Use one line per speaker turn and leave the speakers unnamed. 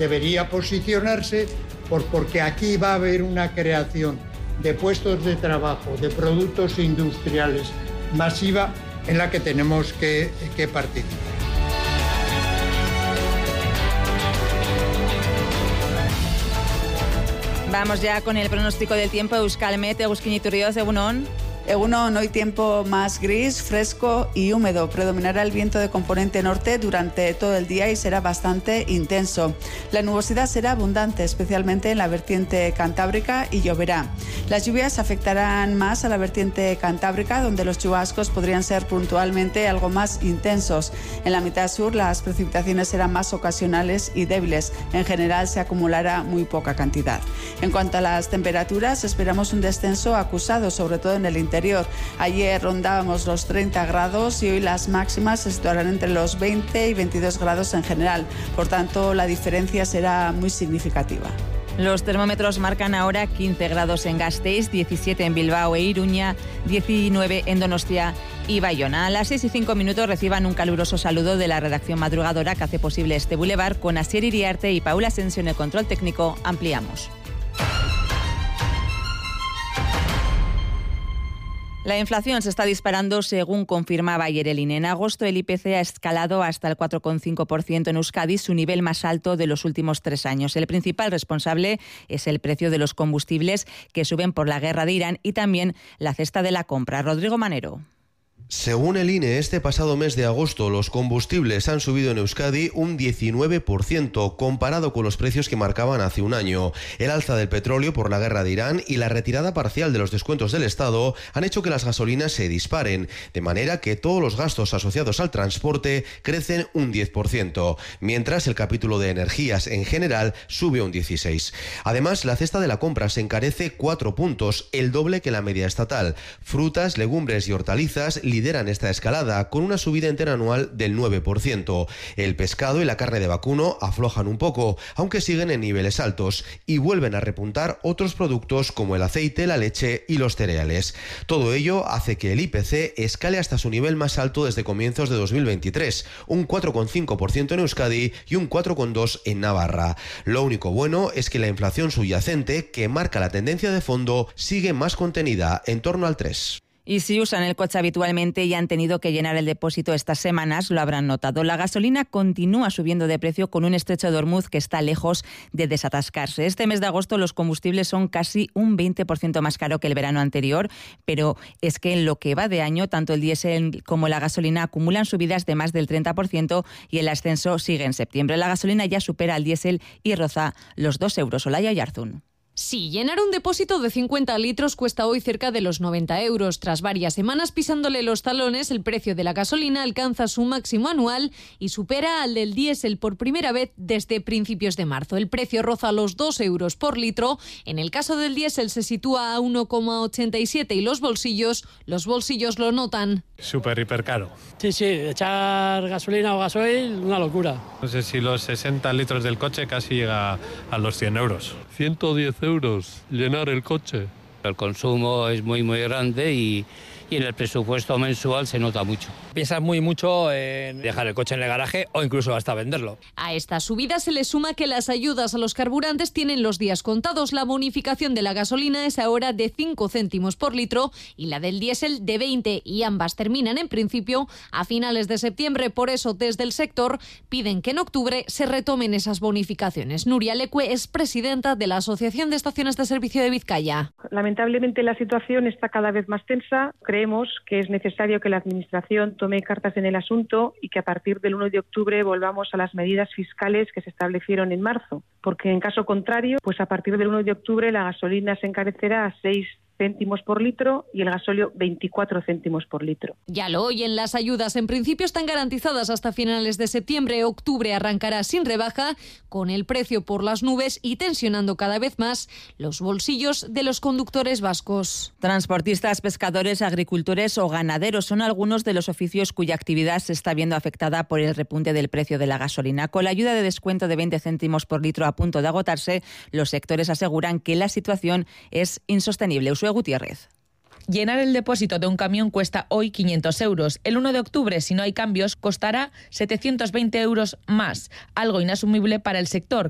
debería posicionarse porque aquí va a haber una creación de puestos de trabajo, de productos industriales masiva en la que tenemos que participar.
Vamos ya con el pronóstico del tiempo. Euskalmet, Eguskin Iturrioz, Egunon.
Egunon, hoy tiempo más gris, fresco y húmedo. Predominará el viento de componente norte durante todo el día y será bastante intenso. La nubosidad será abundante, especialmente en la vertiente cantábrica, y lloverá. Las lluvias afectarán más a la vertiente cantábrica, donde los chubascos podrían ser puntualmente algo más intensos. En la mitad sur las precipitaciones serán más ocasionales y débiles. En general se acumulará muy poca cantidad. En cuanto a las temperaturas, esperamos un descenso acusado, sobre todo en el interior. Ayer rondábamos los 30 grados y hoy las máximas se situarán entre los 20 y 22 grados en general. Por tanto, la diferencia será muy significativa.
Los termómetros marcan ahora 15 grados en Gasteiz, 17 en Bilbao e Iruña, 19 en Donostia y Bayona. A las 6:05 reciban un caluroso saludo de la redacción madrugadora que hace posible este bulevar. Con Asier Iriarte y Paula Asensio en el control técnico, ampliamos. La inflación se está disparando según confirmaba ayer el INE. En agosto el IPC ha escalado hasta el 4,5% en Euskadi, su nivel más alto de los últimos 3 años. El principal responsable es el precio de los combustibles, que suben por la guerra de Irán, y también la cesta de la compra. Rodrigo Manero.
Según el INE, este pasado mes de agosto los combustibles han subido en Euskadi un 19% comparado con los precios que marcaban hace un año. El alza del petróleo por la guerra de Irán y la retirada parcial de los descuentos del Estado han hecho que las gasolinas se disparen, de manera que todos los gastos asociados al transporte crecen un 10%, mientras el capítulo de energías en general sube un 16%. Además, la cesta de la compra se encarece 4 puntos, el doble que la media estatal. Frutas, legumbres y hortalizas lideran esta escalada con una subida interanual del 9%. El pescado y la carne de vacuno aflojan un poco, aunque siguen en niveles altos, y vuelven a repuntar otros productos como el aceite, la leche y los cereales. Todo ello hace que el IPC escale hasta su nivel más alto desde comienzos de 2023, un 4,5% en Euskadi y un 4,2% en Navarra. Lo único bueno es que la inflación subyacente, que marca la tendencia de fondo, sigue más contenida, en torno al 3%.
Y si usan el coche habitualmente y han tenido que llenar el depósito estas semanas, lo habrán notado. La gasolina continúa subiendo de precio con un estrecho de Ormuz que está lejos de desatascarse. Este mes de agosto los combustibles son casi un 20% más caro que el verano anterior, pero es que en lo que va de año, tanto el diésel como la gasolina acumulan subidas de más del 30% y el ascenso sigue en septiembre. La gasolina ya supera al diésel y roza los 2 euros. Olaya Yarzún.
Sí, llenar un depósito de 50 litros cuesta hoy cerca de los 90 euros. Tras varias semanas pisándole los talones, el precio de la gasolina alcanza su máximo anual y supera al del diésel por primera vez desde principios de marzo. El precio roza los 2 euros por litro. En el caso del diésel se sitúa a 1,87 y los bolsillos lo notan.
Súper, hiper caro.
Sí, echar gasolina o gasoil, una locura.
No sé si los 60 litros del coche casi llega a los 100 euros.
110 euros llenar el coche.
El consumo es muy grande y en el presupuesto mensual se nota mucho.
Piensas mucho en dejar el coche en el garaje o incluso hasta venderlo.
A esta subida se le suma que las ayudas a los carburantes tienen los días contados. La bonificación de la gasolina es ahora de 5 céntimos por litro y la del diésel de 20, y ambas terminan en principio a finales de septiembre. Por eso desde el sector piden que en octubre se retomen esas bonificaciones. Nuria Lecue es presidenta de la Asociación de Estaciones de Servicio de Vizcaya.
Lamentablemente la situación está cada vez más tensa. Creemos que es necesario que la Administración tome cartas en el asunto y que a partir del 1 de octubre volvamos a las medidas fiscales que se establecieron en marzo, porque en caso contrario, pues a partir del 1 de octubre la gasolina se encarecerá a 6 céntimos por litro y el gasóleo 24 céntimos por litro.
Ya lo oyen, las ayudas en principio están garantizadas hasta finales de septiembre. Octubre arrancará sin rebaja, con el precio por las nubes y tensionando cada vez más los bolsillos de los conductores vascos.
Transportistas, pescadores, agricultores o ganaderos son algunos de los oficios cuya actividad se está viendo afectada por el repunte del precio de la gasolina. Con la ayuda de descuento de 20 céntimos por litro a punto de agotarse, los sectores aseguran que la situación es insostenible. Usue Gutiérrez.
Llenar el depósito de un camión cuesta hoy 500 euros. El 1 de octubre, si no hay cambios, costará 720 euros más, algo inasumible para el sector,